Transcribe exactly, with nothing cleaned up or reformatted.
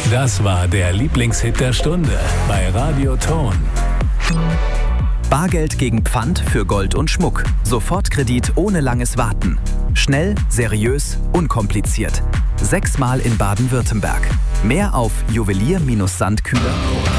Das war der Lieblingshit der Stunde bei Radio Ton. Bargeld gegen Pfand für Gold und Schmuck. Sofortkredit ohne langes Warten. Schnell, seriös, unkompliziert. Sechsmal in Baden-Württemberg. Mehr auf juwelier Bindestrich sandkühler punkt de.